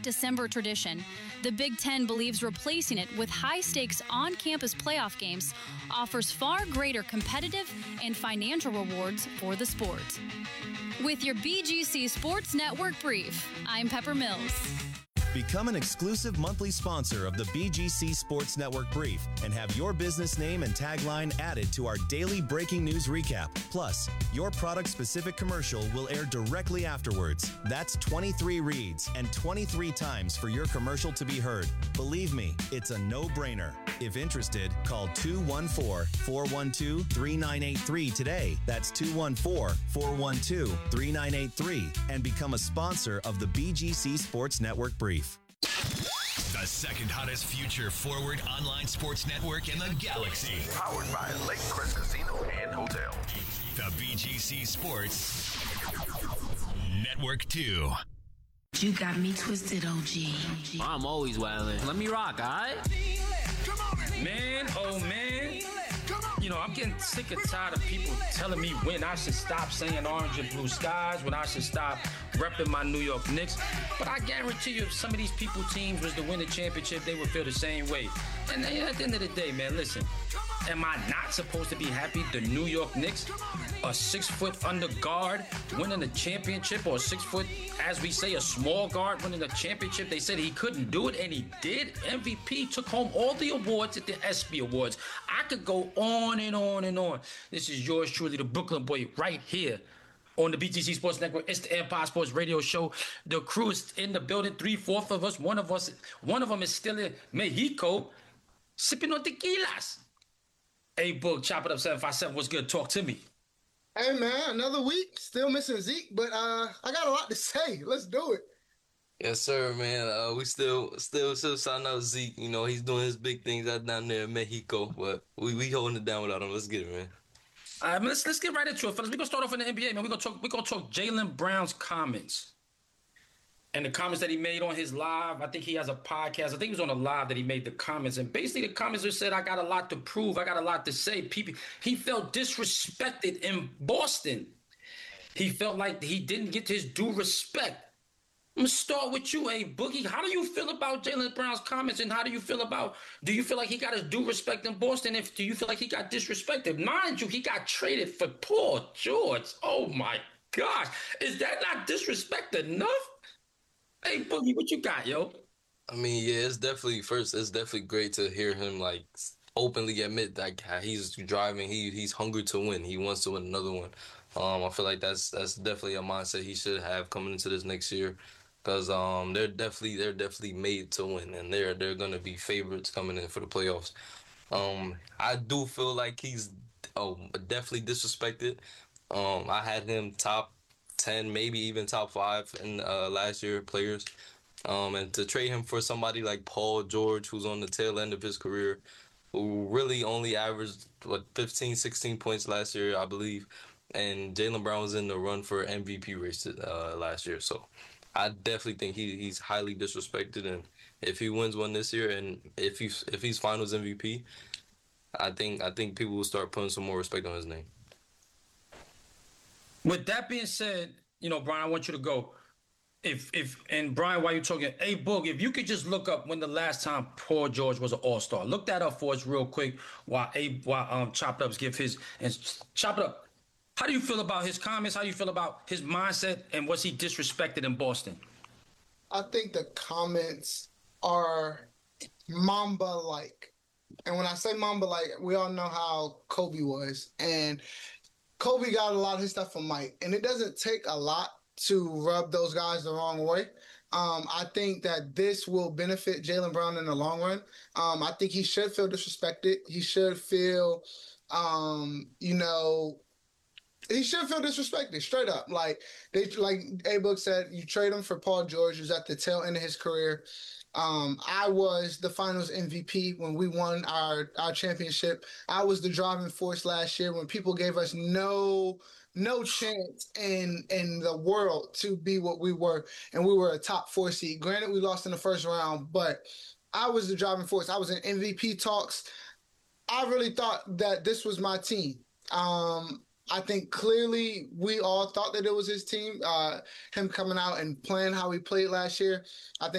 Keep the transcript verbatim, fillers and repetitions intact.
December tradition. The Big Ten believes replacing it with high-stakes on-campus playoff games offers far greater competitive and financial rewards for the sport. With your B G C Sports Network Brief, I'm Pepper Mills. Become an exclusive monthly sponsor of the B G C Sports Network Brief and have your business name and tagline added to our daily breaking news recap. Plus, your product-specific commercial will air directly afterwards. That's twenty-three reads and twenty-three times for your commercial to be heard. Believe me, it's a no-brainer. If interested, call two one four, four one two, three nine eight three today. That's two one four, four one two, three nine eight three and become a sponsor of the B G C Sports Network Brief. The second hottest future forward online sports network in the galaxy. Powered by Lake Crest Casino and Hotel. The B G C Sports Network two. You got me twisted, O G. I'm always wildin'. Let me rock, all right? Man, oh man. You know, I'm getting sick and tired of people telling me when I should stop saying orange and blue skies, when I should stop repping my New York Knicks. But I guarantee you, if some of these people teams was to win the championship, they would feel the same way. And at the end of the day, man, listen, am I not supposed to be happy the New York Knicks, a six-foot under guard winning the championship, or a six-foot, as we say, a small guard winning the championship? They said he couldn't do it, and he did. M V P, took home all the awards at the ESPY Awards. I could go on and on and on. This is yours truly, the Brooklyn boy, right here on the B G C Sports Network. It's the Empire Sports Radio Show. The crew is in the building. Three-fourths of us. One of us, one of them is still in Mexico, sipping on tequilas. Hey, Book, chop it up, seven five seven. What's good? Talk to me. Hey, man, another week. Still missing Zeke, but uh, I got a lot to say. Let's do it. Yes, sir, man. Uh, we still, still, still signing out Zeke. You know, he's doing his big things out down there in Mexico, but we we holding it down without him. Let's get it, man. All right, man, let's let's get right into it, fellas. We're gonna start off in the N B A, man. We're gonna talk. We're gonna talk Jaylen Brown's comments and the comments that he made on his live. I think he has a podcast. I think he was on a live that he made the comments, and basically the comments just said, "I got a lot to prove. I got a lot to say." People, he felt disrespected in Boston. He felt like he didn't get his due respect. I'm gonna start with you, A Boogie. How do you feel about Jaylen Brown's comments, and how do you feel about? Do you feel like he got his due respect in Boston? If do you feel like he got disrespected? Mind you, he got traded for Paul George. Oh my gosh, is that not disrespect enough? Hey Boogie, what you got, yo? I mean, yeah, it's definitely first. It's definitely great to hear him like openly admit that he's driving. He he's hungry to win. He wants to win another one. Um, I feel like that's that's definitely a mindset he should have coming into this next year. Because um, they're definitely they're definitely made to win, and they're they're gonna be favorites coming in for the playoffs. Um, I do feel like he's oh definitely disrespected. Um, I had him top ten, maybe even top five in uh, last year players. Um, and to trade him for somebody like Paul George, who's on the tail end of his career, who really only averaged what fifteen, sixteen points last year, I believe, and Jaylen Brown was in the run for M V P race uh, last year, so. I definitely think he he's highly disrespected, and if he wins one this year, and if he's if he's Finals M V P, I think I think people will start putting some more respect on his name. With that being said, you know, Brian, I want you to go. If if and Brian, while you're talking, hey Boog, if you could just look up when the last time Paul George was an All-Star, look that up for us real quick while a while um Chopped Ups give his and Chop It Up. How do you feel about his comments? How do you feel about his mindset? And was he disrespected in Boston? I think the comments are Mamba-like. And when I say Mamba-like, we all know how Kobe was. And Kobe got a lot of his stuff from Mike. And it doesn't take a lot to rub those guys the wrong way. Um, I think that this will benefit Jaylen Brown in the long run. Um, I think he should feel disrespected. He should feel, um, you know... He should feel disrespected, straight up. Like they, like A-Book said, you trade him for Paul George, who's at the tail end of his career. Um, I was the Finals M V P when we won our, our championship. I was the driving force last year when people gave us no no chance in in the world to be what we were, and we were a top four seed. Granted, we lost in the first round, but I was the driving force. I was in M V P talks. I really thought that this was my team. Um, I think clearly we all thought that it was his team, uh, him coming out and playing how he played last year. I think